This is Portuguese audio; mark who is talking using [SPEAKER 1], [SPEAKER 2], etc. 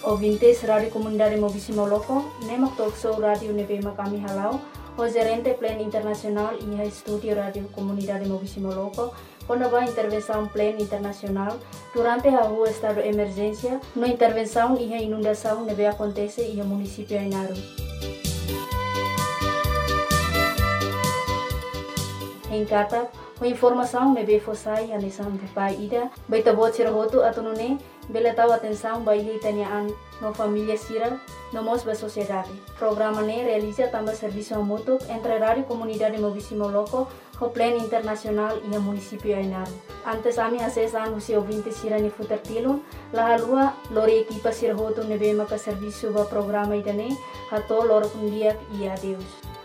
[SPEAKER 1] ouvintes Rádio Comunidade Mobisi Moloko, nemak talkshow Rádio Nebema kami halau, o gerente Plan Internacional e Estúdio Rádio Comunidade Mobisi Moloko, quando a intervenção Plan Internacional durante a rua estado de emergência, na intervenção e a inundação neve acontece e o município Ainaru. Em Katap, a informação neve fossai a nesam de pai ida, baita bot sirahoto atunune, bela tahu atenção bayi taniaan no família sira, no mos ba sociedade. Programa ne realiza também serviço mútuo entre Rádio Comunidade Mobisi Moloko, o Plan Internacional e o município Ainaru. Antes ami acesan usi ouvinte sira ni futertilun, la halua lori equipa sirahoto neve maka serviço ba programa idane, hato loro kundiak e adeus.